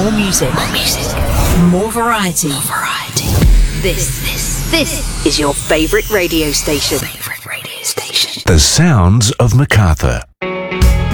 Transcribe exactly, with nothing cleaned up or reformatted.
More music. More music. More variety. More variety. This, this, this is your favourite radio station. Favourite radio station. The sounds of Macarthur.